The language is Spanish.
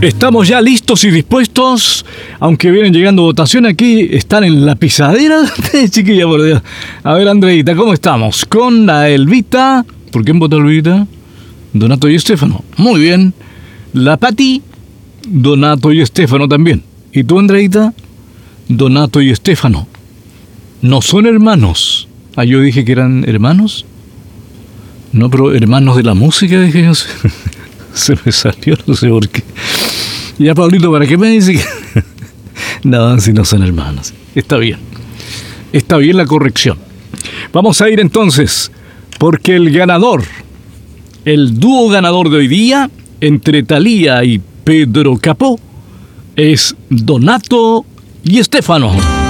Estamos ya listos y dispuestos, aunque vienen llegando votaciones aquí, están en la pisadera, chiquilla, por Dios. A ver, Andreita, ¿cómo estamos? Con la Elvita, ¿por quién votó Elvita? Donato y Estefano, muy bien. La Pati, Donato y Estefano también. ¿Y tú, Andreita? Donato y Estefano. No son hermanos. Ah, yo dije que eran hermanos. No, pero hermanos de la música, dije yo. Se me salió, no sé por qué. Ya, Pablito, ¿para qué me dice que...? No, si no son hermanos. Está bien. Está bien la corrección. Vamos a ir entonces, porque el ganador, el dúo ganador de hoy día, entre Thalía y Pedro Capó, es Donato y Estefano.